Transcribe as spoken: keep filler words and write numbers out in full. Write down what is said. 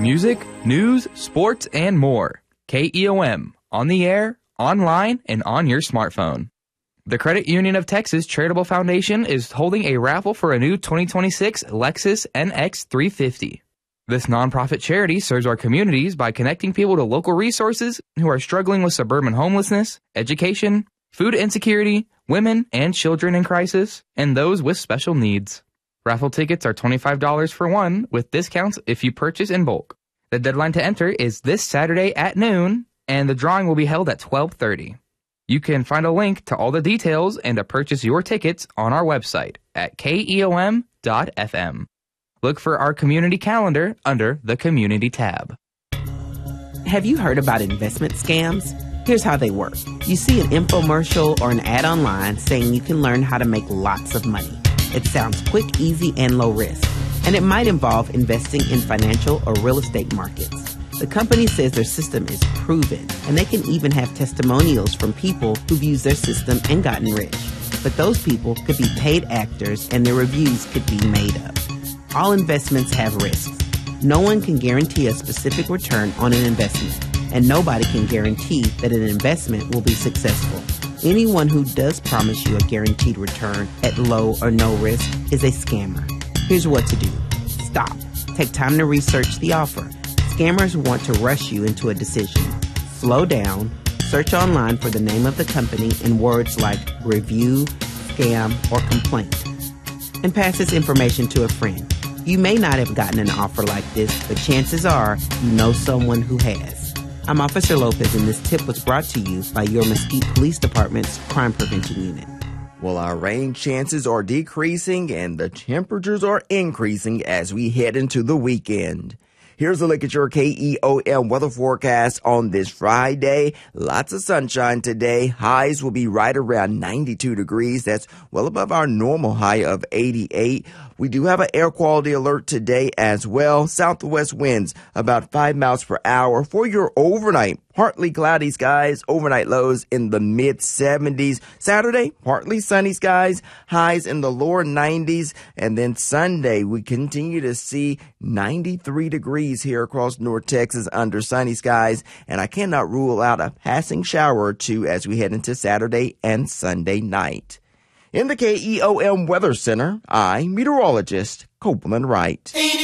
Music, news, sports, and more. K E O M, on the air, online, and on your smartphone. The Credit Union of Texas Charitable Foundation is holding a raffle for a new twenty twenty-six Lexus N X three fifty. This nonprofit charity serves our communities by connecting people to local resources who are struggling with suburban homelessness, education, food insecurity, women and children in crisis, and those with special needs. Raffle tickets are twenty-five dollars for one, with discounts if you purchase in bulk. The deadline to enter is this Saturday at noon, and the drawing will be held at twelve thirty. You can find a link to all the details and to purchase your tickets on our website at K E O M dot F M. Look for our community calendar under the Community tab. Have you heard about investment scams? Here's how they work. You see an infomercial or an ad online saying you can learn how to make lots of money. It sounds quick, easy, and low risk, and it might involve investing in financial or real estate markets. The company says their system is proven, and they can even have testimonials from people who've used their system and gotten rich. But those people could be paid actors, and their reviews could be made up. All investments have risks. No one can guarantee a specific return on an investment, and nobody can guarantee that an investment will be successful. Anyone who does promise you a guaranteed return at low or no risk is a scammer. Here's what to do. Stop. Take time to research the offer. Scammers want to rush you into a decision. Slow down. Search online for the name of the company in words like review, scam, or complaint. And pass this information to a friend. You may not have gotten an offer like this, but chances are you know someone who has. I'm Officer Lopez, and this tip was brought to you by your Mesquite Police Department's Crime Prevention Unit. Well, our rain chances are decreasing and the temperatures are increasing as we head into the weekend. Here's a look at your K E O M weather forecast on this Friday. Lots of sunshine today. Highs will be right around ninety-two degrees. That's well above our normal high of eighty-eight. We do have an air quality alert today as well. Southwest winds about five miles per hour for your overnight. Partly cloudy skies, overnight lows in the mid seventies. Saturday, partly sunny skies, highs in the lower nineties. And then Sunday, we continue to see ninety-three degrees here across North Texas under sunny skies. And I cannot rule out a passing shower or two as we head into Saturday and Sunday night. In the K E O M Weather Center, I'm meteorologist Copeland Wright.